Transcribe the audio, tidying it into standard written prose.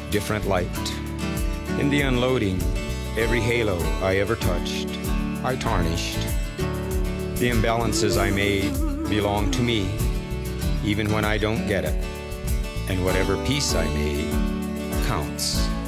different light. In the unloading, every halo I ever touched, I tarnished. The imbalances I made belong to me, even when I don't get it. And whatever peace I made counts.